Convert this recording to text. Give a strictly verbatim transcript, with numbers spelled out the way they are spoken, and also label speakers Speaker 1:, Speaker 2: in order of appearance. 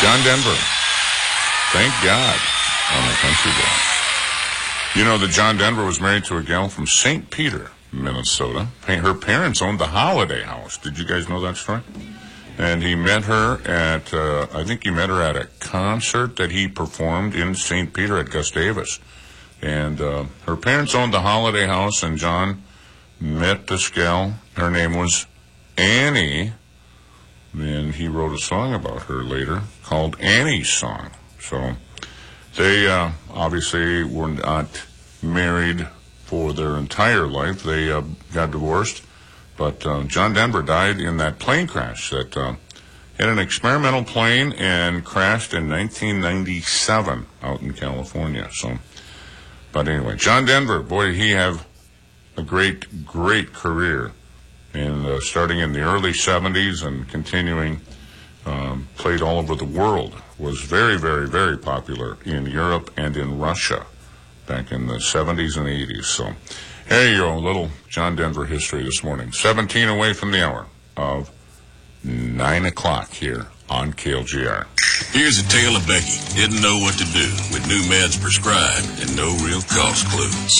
Speaker 1: John Denver. Thank God. On the country day. You know that John Denver was married to a gal from Saint Peter, Minnesota. Her parents owned the Holiday House. Did you guys know that story? And he met her at, uh, I think he met her at a concert that he performed in Saint Peter at Gustavus. And uh, her parents owned the Holiday House, and John met this gal. Her name was Annie. And he wrote a song about her later called Annie's Song. So they uh, obviously were not married for their entire life. They uh, got divorced. But uh, John Denver died in that plane crash that uh, had an experimental plane and crashed in nineteen ninety-seven out in California. So, but anyway, John Denver, boy, he had a great, great career. And uh, starting in the early seventies and continuing, um, played all over the world. Was very, very, very popular in Europe and in Russia back in the seventies and eighties. So, here you go, a little John Denver history this morning. seventeen away from the hour of nine o'clock here on K L G R.
Speaker 2: Here's a tale of Becky. Didn't know what to do with new meds prescribed and no real cost clues.